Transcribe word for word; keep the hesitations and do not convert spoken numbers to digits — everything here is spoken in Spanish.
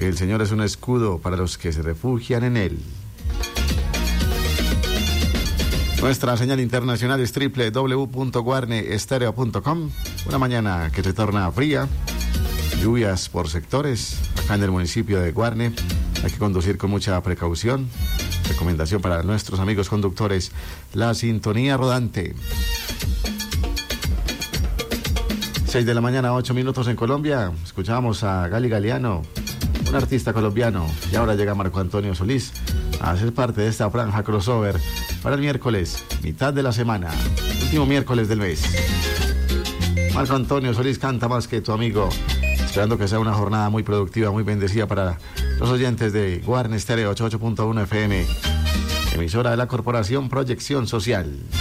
que el Señor es un escudo para los que se refugian en Él. Nuestra señal internacional es doble u doble u doble u punto guarne estéreo punto com. Una mañana que se torna fría, lluvias por sectores. Acá en el municipio de Guarne hay que conducir con mucha precaución. Recomendación para nuestros amigos conductores: la sintonía rodante. seis de la mañana, ocho minutos en Colombia. Escuchábamos a Gali Galeano, un artista colombiano, y ahora llega Marco Antonio Solís a ser parte de esta franja crossover para el miércoles, mitad de la semana, último miércoles del mes. Marco Antonio Solís canta más que tu amigo, esperando que sea una jornada muy productiva, muy bendecida para los oyentes de Guarne Estéreo ochenta y ocho punto uno F M, emisora de la Corporación Proyección Social.